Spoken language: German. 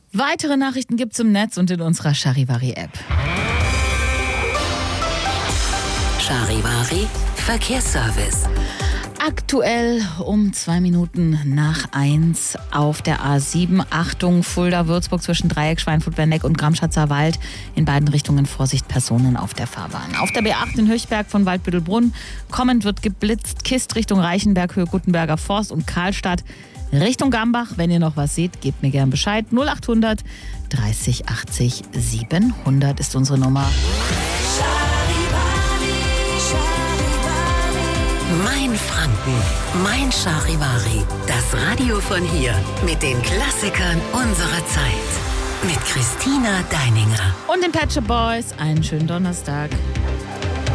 Weitere Nachrichten gibt's im Netz und in unserer Charivari-App. Charivari Verkehrsservice. Aktuell um 2 Minuten nach 1 auf der A7. Achtung, Fulda-Würzburg zwischen Dreieck, Schweinfurt-Bendeck und Gramschatzer Wald. In beiden Richtungen Vorsicht, Personen auf der Fahrbahn. Auf der B8 in Höchberg von Waldbüttelbrunn. Kommend wird geblitzt. Kist Richtung Reichenberg, Höhe Guttenberger Forst und Karlstadt. Richtung Gambach, wenn ihr noch was seht, gebt mir gern Bescheid. 0800 30 80 700 ist unsere Nummer. Mein Franken, mein Charivari. Das Radio von hier mit den Klassikern unserer Zeit. Mit Christina Deininger. Und den Pet Shop Boys einen schönen Donnerstag.